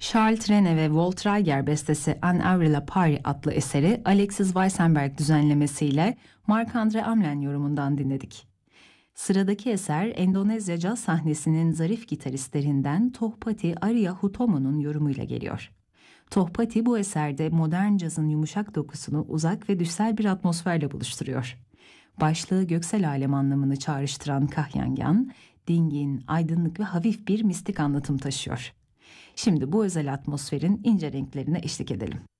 Charles Trenet ve Walt Reiger bestesi An Avril La Paris adlı eseri Alexis Weissenberg düzenlemesiyle Marc-André Amelin yorumundan dinledik. Sıradaki eser Endonezya caz sahnesinin zarif gitaristlerinden Tohpati Arya Hutomo'nun yorumuyla geliyor. Tohpati bu eserde modern cazın yumuşak dokusunu uzak ve düşsel bir atmosferle buluşturuyor. Başlığı göksel alem anlamını çağrıştıran Kahyangyan, dingin, aydınlık ve hafif bir mistik anlatım taşıyor. Şimdi bu özel atmosferin ince renklerine eşlik edelim.